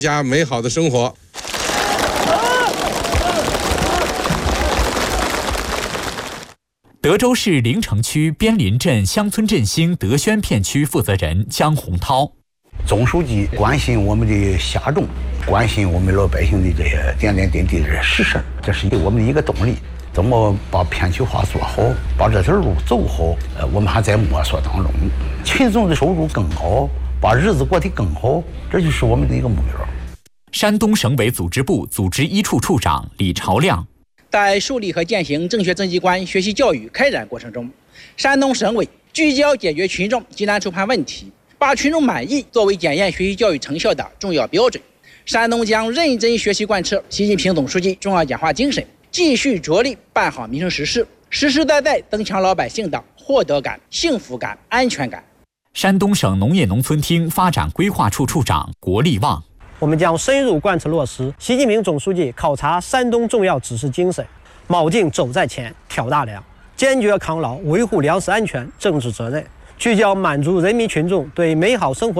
家美好的生活。 德州市临城区边林镇乡村振兴德宣片区负责人江洪涛， 总书记关心我们的下众，关心我们老百姓的这些点点滴滴的实事，这是我们的一个动力。怎么把片区化做好，把这条路走好？我们还在摸索当中。群众的收入更高，把日子过得更好，这就是我们的一个目标。 山东省委组织部组织一处处长李朝亮， 在树立和践行正确政绩观学习教育开展过程中，山东省委聚焦解决群众急难触盼问题，把群众满意作为检验学习教育成效的重要标准。山东将认真学习贯彻习近平总书记重要讲话精神，继续着力办好民生实事，实实在在增强老百姓的获得感、幸福感、安全感。 山东省农业农村厅发展规划处处长国立旺， 我们将深入贯彻落实习近平总书记考察山东重要指示精神，铆定走在前、挑大梁，坚决抗牢维护粮食安全政治责任，聚焦满足人民群众对美好生活